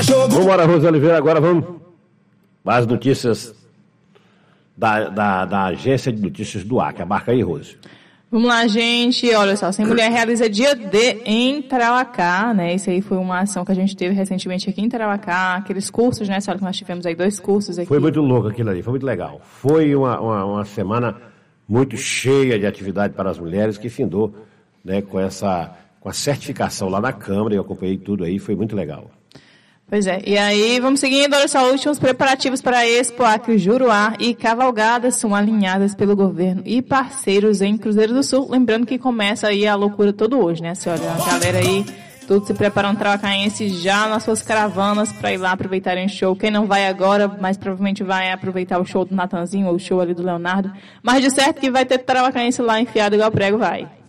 Vamos embora, Rose Oliveira, agora vamos às notícias da Agência de Notícias do Acre. Abarca aí, Rose. Vamos lá, gente. Olha só, Sem Mulher realiza Dia D em Tarauacá, né? Isso aí foi uma ação que a gente teve recentemente aqui em Tarauacá. Aqueles cursos, né? Sabe que nós tivemos aí 2 cursos aqui. Foi muito louco aquilo ali, foi muito legal. Foi uma semana muito cheia de atividade para as mulheres que findou, né, com a certificação lá na Câmara. Eu acompanhei tudo aí, foi muito legal. Pois é, e aí vamos seguindo, olha só, últimos preparativos para a Expo Acre Juruá e cavalgadas são alinhadas pelo governo e parceiros em Cruzeiro do Sul, lembrando que começa aí a loucura todo hoje, né, senhora? A galera aí, tudo se preparando trauacaense já nas suas caravanas para ir lá aproveitarem o show. Quem não vai agora, mas provavelmente vai aproveitar o show do Natanzinho ou o show ali do Leonardo, mas de certo que vai ter trauacaense lá enfiado igual prego, vai.